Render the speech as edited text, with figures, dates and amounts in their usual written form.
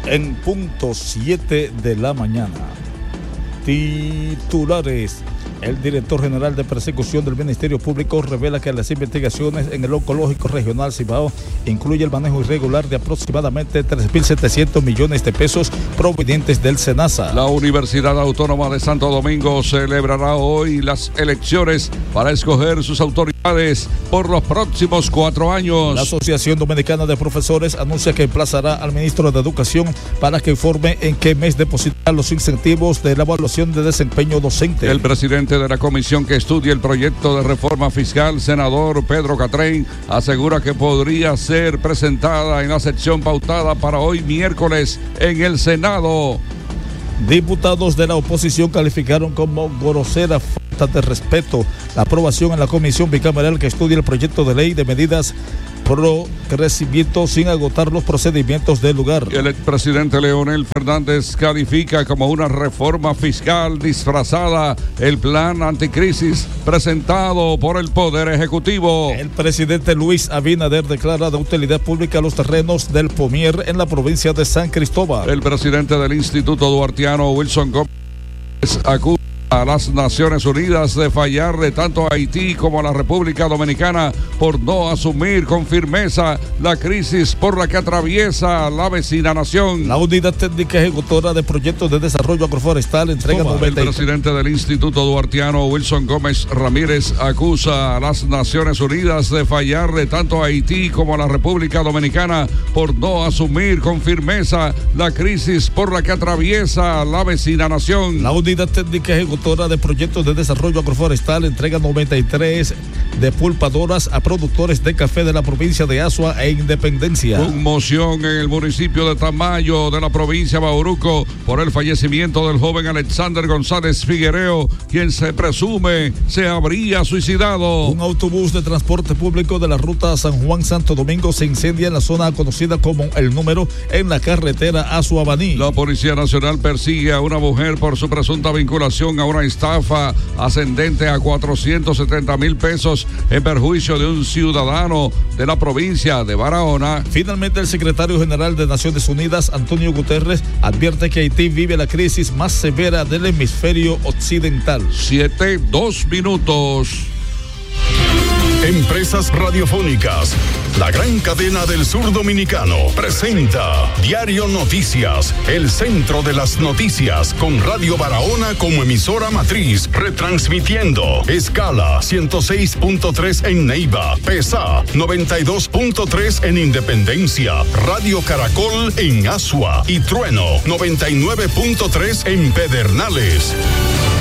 En punto 7 de la mañana. Titulares. El director general de persecución del Ministerio Público revela que las investigaciones en el Oncológico Regional Cibao incluye el manejo irregular de aproximadamente 3.700 millones de pesos provenientes del SENASA. La Universidad Autónoma de Santo Domingo celebrará hoy las elecciones para escoger sus autoridades por los próximos 4 años. La Asociación Dominicana de Profesores anuncia que emplazará al ministro de Educación para que informe en qué mes depositará los incentivos de la evaluación de desempeño docente. El presidente de la comisión que estudia el proyecto de reforma fiscal, senador Pedro Catrén, asegura que podría ser presentada en la sección pautada para hoy miércoles en el Senado. Diputados de la oposición calificaron como grosera falta de respeto la aprobación en la comisión bicameral que estudia el proyecto de ley de medidas pro crecimiento sin agotar los procedimientos del lugar. El expresidente Leonel Fernández califica como una reforma fiscal disfrazada el plan anticrisis presentado por el Poder Ejecutivo. El presidente Luis Abinader declara de utilidad pública los terrenos del Pomier en la provincia de San Cristóbal. El presidente del Instituto Duartiano, Wilson Gómez, acusa a las Naciones Unidas de fallarle tanto a Haití como a la República Dominicana por no asumir con firmeza la crisis por la que atraviesa la vecina nación. La unidad técnica ejecutora de proyectos de desarrollo agroforestal entrega 90. El presidente del Instituto Duartiano, Wilson Gómez Ramírez, acusa a las Naciones Unidas de fallarle tanto a Haití como a la República Dominicana por no asumir con firmeza la crisis por la que atraviesa la vecina nación. La unidad técnica ejecutora de proyectos de desarrollo agroforestal entrega 93 depulpadoras a productores de café de la provincia de Azua e Independencia. Conmoción en el municipio de Tamayo de la provincia de Bauruco por el fallecimiento del joven Alexander González Figuereo, quien se presume se habría suicidado. Un autobús de transporte público de la ruta San Juan-Santo Domingo se incendia en la zona conocida como El Número en la carretera Azua-Baní. La Policía Nacional persigue a una mujer por su presunta vinculación a una estafa ascendente a 470,000 pesos en perjuicio de un ciudadano de la provincia de Barahona. Finalmente, el secretario general de Naciones Unidas, Antonio Guterres, advierte que Haití vive la crisis más severa del hemisferio occidental. 7:02 minutos. Empresas Radiofónicas, la gran cadena del sur dominicano, presenta Diario Noticias, el centro de las noticias, con Radio Barahona como emisora matriz, retransmitiendo escala 106.3 en Neiva, PESA 92.3 en Independencia, Radio Caracol en Azua y Trueno 99.3 en Pedernales.